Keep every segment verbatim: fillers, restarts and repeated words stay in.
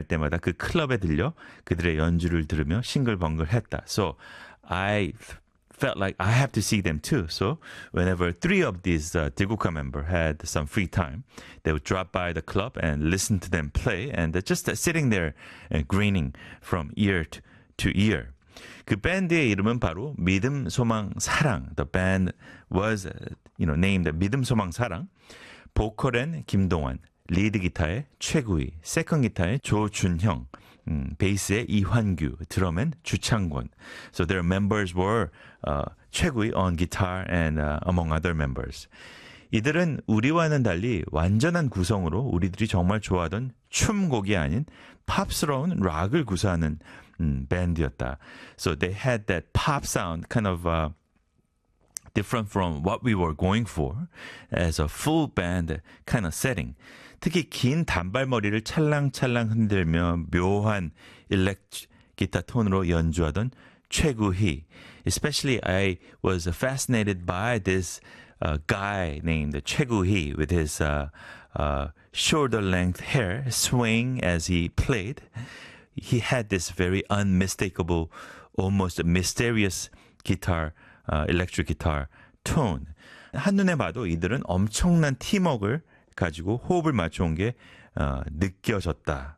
때마다 그 클럽에 들려 그들의 연주를 들으며 싱글벙글했다. So I felt like I have to see them too. So whenever three of these uh, 들국화 member had some free time, they would drop by the club and listen to them play, and just uh, sitting there and grinning from ear to, to ear. 그 밴드의 이름은 바로 믿음, 소망, 사랑. The band was, you know, named 믿음, 소망, 사랑. 보컬엔 김동완, 리드 기타의 최구희, 세컨 기타의 조준형, 음, 베이스의 이환규, 드럼엔 주창권. So their members were uh, 최구희 on guitar and uh, among other members. 이들은 우리와는 달리 완전한 구성으로 우리들이 정말 좋아하던 춤곡이 아닌 팝스러운 락을 구사하는 음, 밴드였다. So they had that pop sound kind of uh, different from what we were going for as a full band kind of setting. 특히 긴 단발머리를 찰랑찰랑 흔들며 묘한 일렉 기타 톤으로 연주하던 최구희. Especially I was fascinated by this uh, guy named 최구희 with his uh, uh, shoulder length hair swaying as he played. He had this very unmistakable, almost mysterious guitar, uh, electric guitar tone. 한눈에 봐도 이들은 엄청난 팀워크를 가지고 호흡을 맞춰온 게 어, 느껴졌다.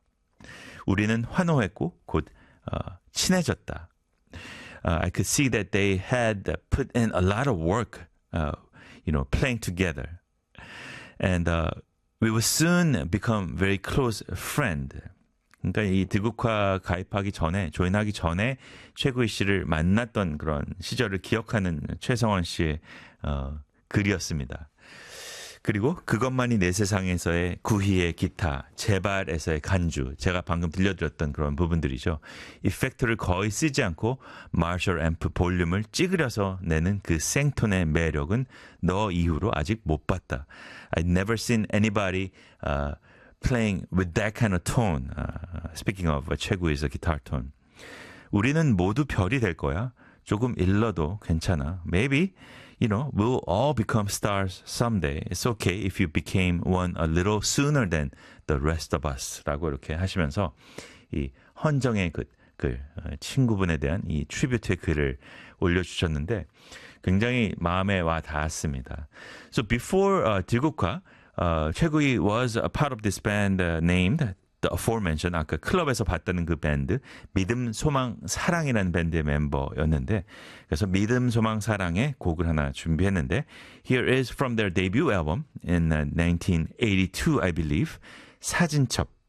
우리는 환호했고 곧 어, 친해졌다. Uh, I could see that they had put in a lot of work, uh, you know, playing together. And uh, we would soon become very close friends. 그러니까 이 들국화 가입하기 전에, 조인하기 전에 최구희 씨를 만났던 그런 시절을 기억하는 최성원 씨의 어, 글이었습니다. 그리고 그것만이 내 세상에서의 구희의 기타, 제발에서의 간주, 제가 방금 들려드렸던 그런 부분들이죠. 이펙터를 거의 쓰지 않고 마셜 앰프 볼륨을 찌그려서 내는 그 생톤의 매력은 너 이후로 아직 못 봤다. I've never seen anybody uh, playing with that kind of tone. Uh, speaking of uh, 최구희의 guitar tone. 우리는 모두 별이 될 거야. 조금 일러도 괜찮아. Maybe you know, we'll all become stars someday. It's okay if you became one a little sooner than the rest of us. 라고 이렇게 하시면서 이 헌정의 글, 글 친구분에 대한 이 트리뷰트의 글을 올려주셨는데 굉장히 마음에 와 닿았습니다. So before uh, 들국화, uh, 최구희 was a part of this band uh, named the aforementioned, 아까 클럽에서 봤다는 그 밴드 믿음, 소망, 사랑이라는 밴드의 멤버였는데 그래서 믿음, 소망, 사랑의 곡을 하나 준비했는데 Here is from their debut album in nineteen eighty-two, I believe, 사진첩.